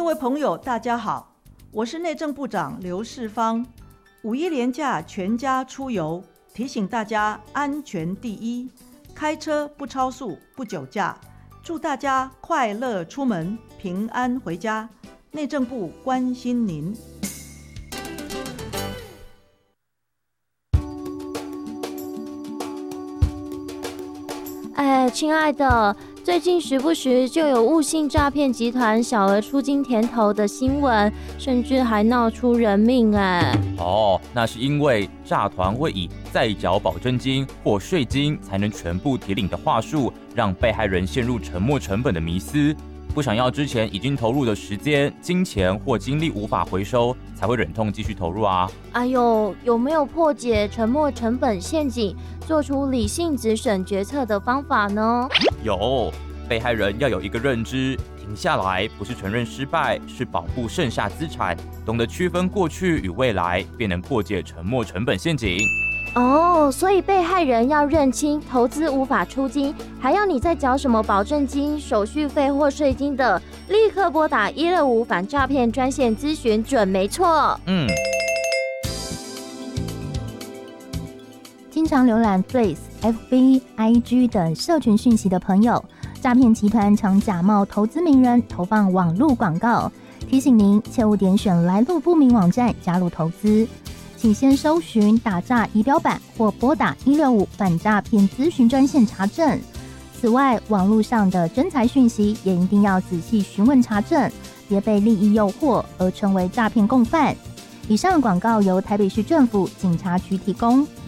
位朋友大家好，我是内政部长刘世芳。5·1连假全家出游，提醒大家安全第一，开车不超速不酒驾，祝大家快乐出门，平安回家。内政部关心您。 亲爱的，最近时不时就有误信诈骗集团小额出金甜头的新闻，甚至还闹出人命。 那是因为诈团会以再缴保证金或税金才能全部提领的话术，让被害人陷入沉没成本的迷思，不想要之前已经投入的时间、金钱或精力无法回收，才会忍痛继续投入啊。 有没有破解沉没成本陷阱，做出理性止损决策的方法呢？ 有，被害人要有一个认知，停下来不是承认失败，是保护剩下资产，懂得区分过去与未来，便能破解沉没成本陷阱。 所以被害人要认清投资无法出金，还要你再缴什么保证金、手续费或税金的，立刻拨打165反诈骗专线咨询准没错。 经常浏览 Face、FB、IG 等社群讯息的朋友，诈骗集团常假冒投资名人投放网络广告，提醒您切勿点选来路不明网站加入投资，请先搜寻打诈仪表板或拨打165反诈骗咨询专线查证。此外，网络上的真财讯息也一定要仔细询问查证，别被利益诱惑而成为诈骗共犯。以上广告由台北市政府警察局提供。